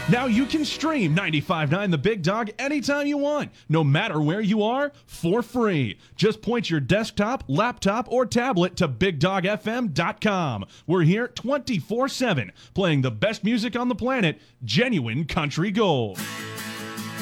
Now you can stream 95.9 The Big Dog anytime you want, no matter where you are, for free. Just point your desktop, laptop, or tablet to BigDogFM.com. We're here 24/7, playing the best music on the planet, genuine country gold.